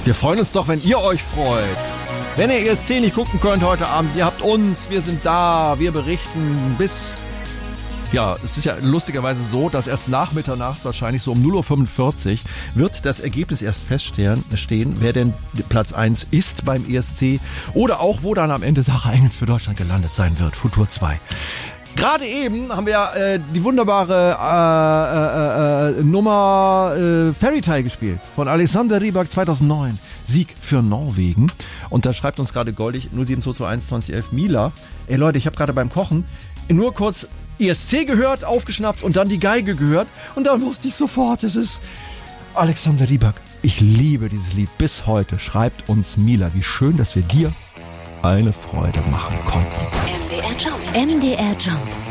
Wir freuen uns doch, wenn ihr euch freut. Wenn ihr ESC nicht gucken könnt heute Abend, ihr habt uns, wir sind da, wir berichten bis... Ja, es ist ja lustigerweise so, dass erst nach Mitternacht, wahrscheinlich so um 0.45 Uhr, wird das Ergebnis erst feststehen, wer denn Platz 1 ist beim ESC oder auch, wo dann am Ende Sarah Engels für Deutschland gelandet sein wird, Futur 2. Gerade eben haben wir die wunderbare Nummer Fairy Tale gespielt von Alexander Rybak 2009. Sieg für Norwegen. Und da schreibt uns gerade goldig 07221 2011 Mila. Ey Leute, ich habe gerade beim Kochen nur kurz ESC gehört, aufgeschnappt und dann die Geige gehört. Und dann wusste ich sofort, es ist Alexander Rybak. Ich liebe dieses Lied bis heute. Schreibt uns Mila, wie schön, dass wir dir eine Freude machen konnten. MDR Jump. MDR Jump.